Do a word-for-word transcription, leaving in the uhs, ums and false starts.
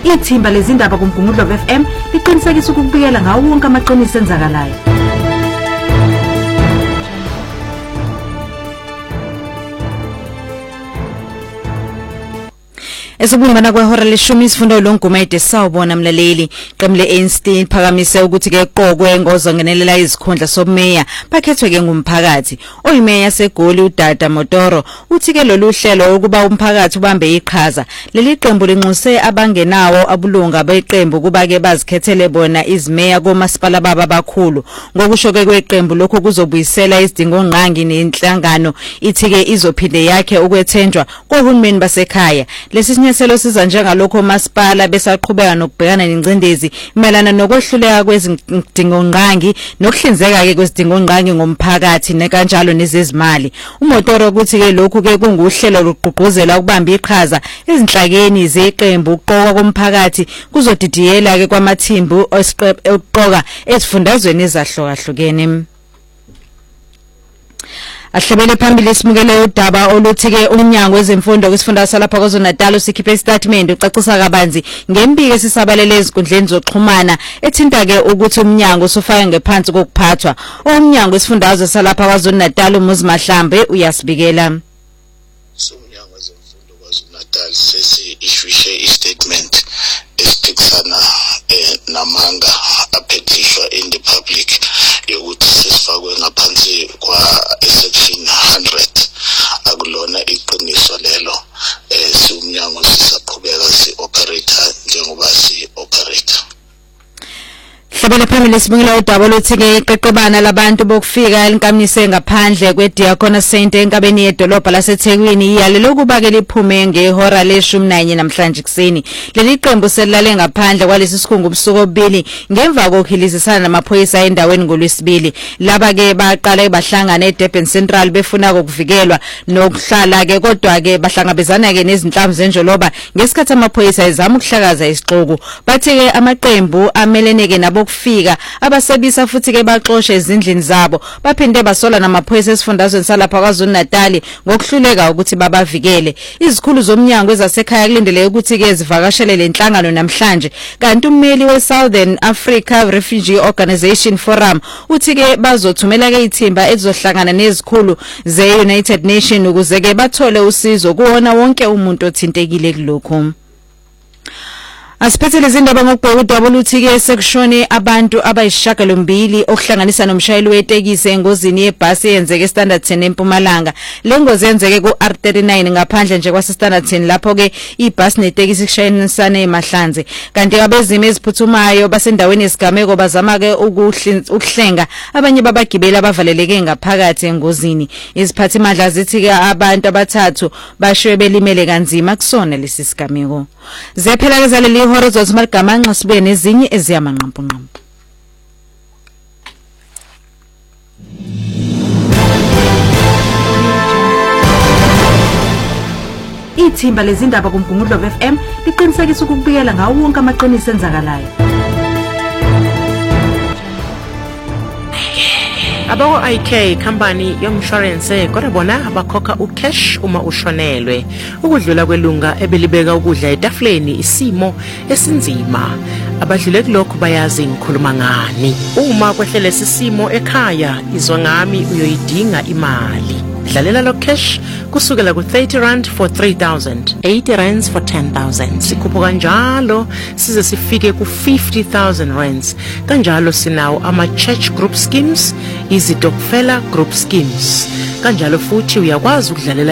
Ithimba lezindaba kuMgungundlovu F M liqinisekisa ukubikela ngawo wonke amaqiniso enzakalayo. Esibungana kwehora leshumi isifundo longumayide sawubona mlaleli qembu le-A N C phakamise ukuthi ke qoqwe ngozo ngenelela izikhundla sobumeya bakhethwe ke ngumphakathi oyimeya segoli uDada Motoro uthi ke lolu hlelo ukuba umphakathi ubambe iqhaza leli qembu linxuse abangenawo abulunga beqembu kuba ke bazikhethele bona izimeya komasipala baba bakhulu ngokusho ke kweqembu lokho kuzobuyisela isidingo ngqangi nenhlangano ithi ke izophinde yakhe ukwethenjwa kohulumeni basekhaya lesi selo siza njengalokho umasipala besaqhubeka nokubhekana nengcindezi imelana nokwehluleka kwezidingo ngqangi nokuhlinzeka ke kwezidingo ngqangi ngomphakathi nekanjalo nezezimali uMotoro ukuthi ke lokhu ke kunguhlelo lokuqhuquzela ukubamba iqhaza ezinhlakeni zeqembu uqoqa komphakathi kuzodidiyela ke kwamathimbu oqoqa ezifundazweni ezahlukahlukene. Ahlebele phambili esimukele udaba oluthi ke umnyango wezemfundo kwisifunda salapha KwaZulu-Natal usikhiphe statement ucacisa kabanzi ngempike esisabalele ezinkundleni zokuxhumana ethinta ke ukuthi umnyango usufaka ngephansi kokuphathwa umnyango wesifundazwe salapha KwaZulu-Natal uMuzi Mahlambe uyasibikela. Umnyango wezemfundo KwaZulu-Natal sesi issuishe istatement esiphikisana namanga aphethishwa in the public yokuthi sesifakwe ngaphansi kwa section one hundred akulona iqiniso lelo si umnyango sisaqhubeka si operator njengoba si operator. Hlabela phambili sibungela udaba lothi ke iqeqebana labantu bokufika elinkamise ngaphandle kweDiaconus Saint enkabeni yedolobha laseThekwini iyale lokuba ke liphume ngehora leshumi nanye namhlanje kuseni leli qembu selilale ngaphandle kwalesi sikhungu ubusuku obili ngemva kokuhilisana namaphoyisa endaweni ngolwesibili laba ke baqala bahlangana eDurban Central befuna ukuvikelwa nokuhlala ke kodwa ke bahlangabezana ke nezinhlamvu zenjoloba ngesikhathi amaphoyisa ezama ukuhlakaza isixuku bathi ke amaqembu amelene ke nabo kufika abasebisa futhi ke baxoxe ezindlini zabo baphinde basola namaphoyisa esifundazweni salapha KwaZulu-Natal ngokuhluleka ukuthi babavikele izikhulu zomnyango ezasekhaya kulindeleke ukuthi ke zivakashele lenhlangano namhlanje kanti ummeli weSouthern Africa Refugee Organization Forum uthi ke bazothumela ke ithimba ezizohlangana nezikhulu ze-United Nations ukuze ke bathole usizo kuwona wonke umuntu othintekile kulokho. Asiphethe izindaba ngokubheka udaba oluthi ke sekushone abantu abayishagalombili okuhlanganisa nomshayeli wetekisi engozini yebhasi eyenzeke eStanderton eMpumalanga lengozi yenzeke ku R thirty-nine ngaphandle nje kwase Standerton lapho ke ibhasi netekisi kushayinisana eMahlanze kanti abezimo eziphuthumayo basendaweni yesigameko bazama ke ukuhlenga abanye babagibeli abavaleleke ngaphakathi engozini iziphathi imandla zithi ke abantu abathathu bashwe belimele kanzima kusona lesi sigameko zephela ke zaleli ihora zozimaligamanxa sibuye nezinye eziyamanqampunqampu. Ithimba lezindaba kuMgungundlovu F M liqinisekisa ukubikela ngawo wonke amaqiniso enzakalayo. Abo I K company yomshwarense kodwa bona bakhokha ucash uma ushonelwe ukudlula kwelunga ebelibeka ukudla etafuleni isimo esinzima abadlule kulokho bayazi ngikhuluma ngani uma kwehlele sisimo ekhaya izwa ngami uyoyidinga imali dlalela lo cash kusukela ku thirty rand for three thousand, eighty rands for ten thousand sikhuphuka njalo size sifike ku fifty thousand rands kanjalo sinawo ama church group schemes izitokfela group schemes kanjalo futhi uyakwazi ukudlalela